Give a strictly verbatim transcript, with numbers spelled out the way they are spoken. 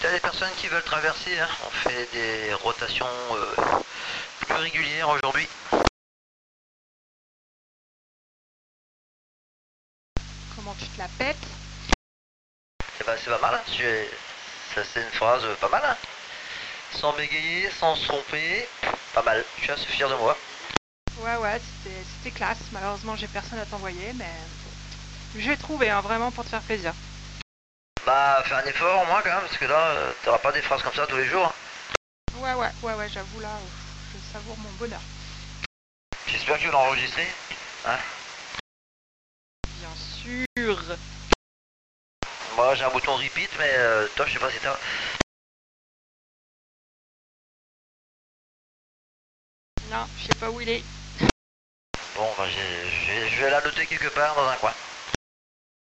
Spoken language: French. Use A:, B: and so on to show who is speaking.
A: t'as des personnes qui veulent traverser, hein, on fait des rotations euh, plus régulières aujourd'hui.
B: Comment tu te la pètes?
A: Eh ben, c'est pas mal, hein. Tu es... ça c'est une phrase pas mal. Hein. Sans bégayer, sans se tromper, pas mal. Je suis assez fier de moi.
B: Ouais, ouais, c'était c'était classe. Malheureusement, j'ai personne à t'envoyer, mais je vais trouver, hein, vraiment pour te faire plaisir.
A: Bah, fais un effort au moins quand même, parce que là, euh, t'auras pas des phrases comme ça tous les jours. Hein.
B: Ouais, ouais, ouais, ouais, j'avoue là, euh, je savoure mon bonheur.
A: J'espère que tu l'as enregistré. Hein.
B: Bien sûr.
A: Moi j'ai un bouton repeat, mais euh, toi je sais pas si t'as.
B: Non, je sais pas où il est.
A: Bon, bah, j'ai- je vais je vais la noter quelque part dans un coin.